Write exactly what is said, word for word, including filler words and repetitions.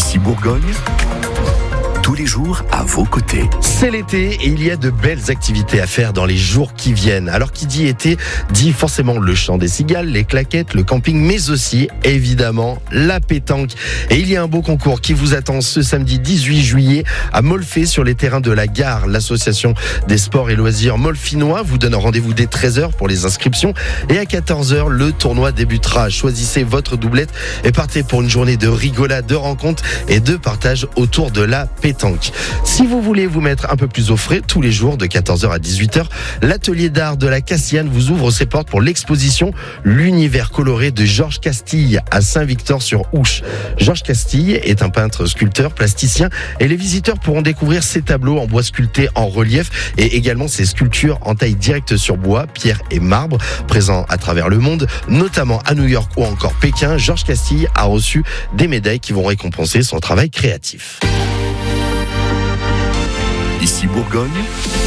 Ici Bourgogne, tous les jours à vos côtés. C'est l'été et il y a de belles activités à faire dans les jours qui viennent. Alors qui dit été, dit forcément le chant des cigales, les claquettes, le camping, mais aussi évidemment la pétanque. Et il y a un beau concours qui vous attend ce samedi dix-huit juillet à Molfay sur les terrains de la Gare. L'association des sports et loisirs molfinois vous donne rendez-vous dès treize heures pour les inscriptions. Et à quatorze heures, le tournoi débutera. Choisissez votre doublette et partez pour une journée de rigolade, de rencontres et de partage autour de la pétanque. Si vous voulez vous mettre un peu plus au frais, tous les jours de quatorze heures à dix-huit heures, l'atelier d'art de la Cassiane vous ouvre ses portes pour l'exposition L'univers coloré de Georges Castille à Saint-Victor-sur-Ouche. Georges Castille est un peintre, sculpteur, plasticien et les visiteurs pourront découvrir ses tableaux en bois sculptés en relief et également ses sculptures en taille directe sur bois, pierre et marbre présents à travers le monde, notamment à New York ou encore Pékin. Georges Castille a reçu des médailles qui vont récompenser son travail créatif. Ici Bourgogne,